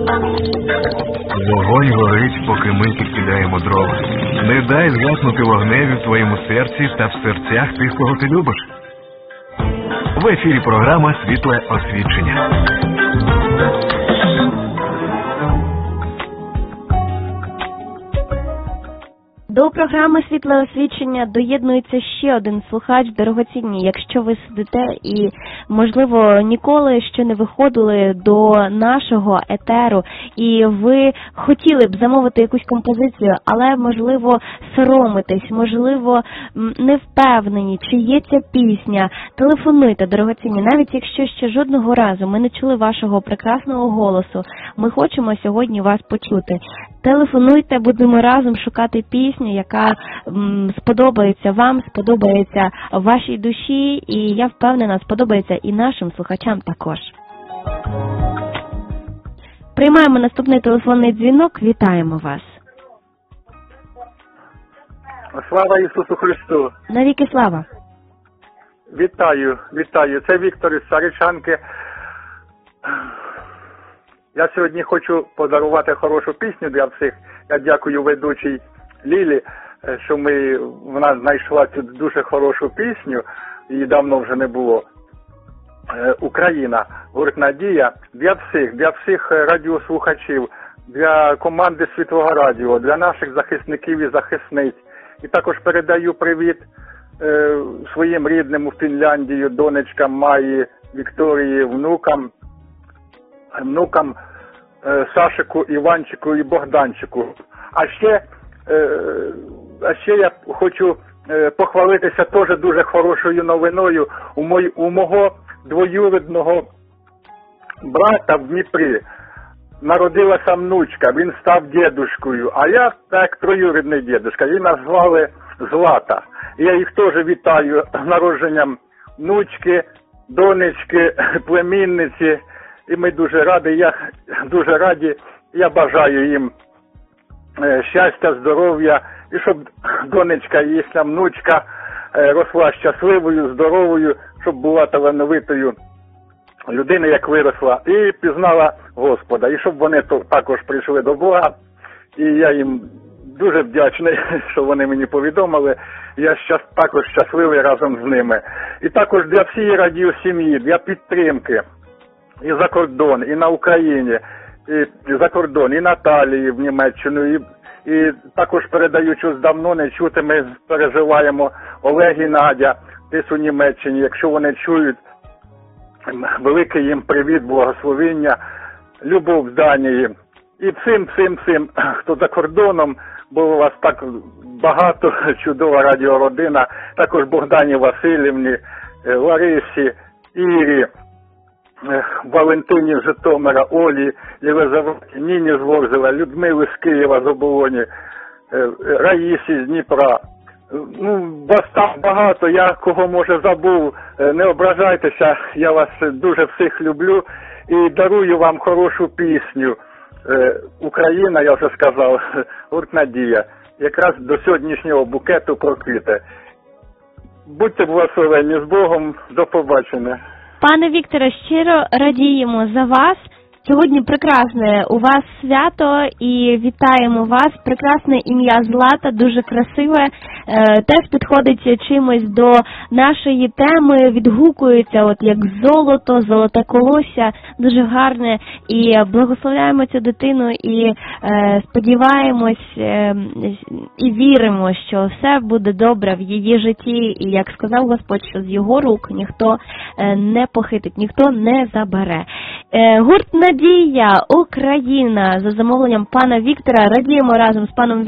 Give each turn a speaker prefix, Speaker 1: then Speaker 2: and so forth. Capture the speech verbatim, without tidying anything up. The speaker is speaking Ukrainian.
Speaker 1: Вогонь горить, поки ми підкидаємо дрова. Не дай згаснути вогневі в твоєму серці та в серцях тих, кого ти любиш. В ефірі програма «Світле освічення».
Speaker 2: До програми «Світле освічення» доєднується ще один слухач, дорогоцінні. Якщо ви сидите і, можливо, ніколи ще не виходили до нашого етеру, і ви хотіли б замовити якусь композицію, але, можливо, соромитесь, можливо, не впевнені, чи є ця пісня, телефонуйте, дорогоцінні. Навіть якщо ще жодного разу ми не чули вашого прекрасного голосу, ми хочемо сьогодні вас почути. Телефонуйте, будемо разом шукати пісню, яка м, сподобається вам, сподобається вашій душі, і я впевнена, сподобається і нашим слухачам також. Приймаємо наступний телефонний дзвінок. Вітаємо вас.
Speaker 3: Слава Ісусу Христу!
Speaker 2: Навіки слава!
Speaker 3: Вітаю, вітаю. Це Віктор із Саричанки. Я сьогодні хочу подарувати хорошу пісню для всіх. Я дякую ведучій Лілі, що ми, вона знайшла цю дуже хорошу пісню, її давно вже не було. Україна, гурт «Надія», для всіх, для всіх радіослухачів, для команди Світлого радіо, для наших захисників і захисниць. І також передаю привіт е, своїм рідним у Фінляндію, донечкам Маї, Вікторії, внукам, внукам е, Сашику, Іванчику і Богданчику. А ще, е, а ще я хочу е, похвалитися теж дуже хорошою новиною. У, мой, у мого двоюрідного брата в Дніпрі народилася внучка, він став дідушкою, а я так троюрідний дідушка, її назвали Злата. Я їх теж вітаю з народженням внучки, донечки, племінниці, і ми дуже раді, я дуже раді, я бажаю їм щастя, здоров'я, і щоб донечка, їхня внучка росла щасливою, здоровою, щоб була талановитою людина, як виросла, і пізнала Господа. І щоб вони то, також прийшли до Бога. І я їм дуже вдячний, що вони мені повідомили. Я щас, також щасливий разом з ними. І також для всієї радіосім'ї, для підтримки і за кордон, і на Україні, і за кордон, і Наталії в Німеччину, і, і також передаю, що давно не чути, ми переживаємо Олег і Надя, десь у Німеччині, якщо вони чують, великий їм привіт, благословення, любов з Данії. І всім, всім, всім, хто за кордоном, бо у вас так багато, чудова радіородина, також Богдані Васильівні, Ларисі, Ірі, Валентині з Житомира, Олі, Єлизаветі, Ніні з Ворзева, Людмили з Києва, з Оболоні, Раїсі з Дніпра. Ну, вас там багато, я кого, може, забув, не ображайтеся, я вас дуже всіх люблю і дарую вам хорошу пісню. Україна, я вже сказав, гурт «Надія», якраз до сьогоднішнього букету проквіте. Будьте благословені, з Богом, до побачення.
Speaker 2: Пане Вікторе, щиро радіємо за вас. Сьогодні прекрасне у вас свято і вітаємо вас. Прекрасне ім'я Злата, дуже красиве, теж підходить чимось до нашої теми, відгукується от як золото, золоте колосся, дуже гарне. І благословляємо цю дитину і е, сподіваємось е, і віримо, що все буде добре в її житті. І як сказав Господь, що з його рук ніхто е, не похитить, ніхто не забере. Е, гурт «Надія», Україна, за замовленням пана Віктора. Радіємо разом з паном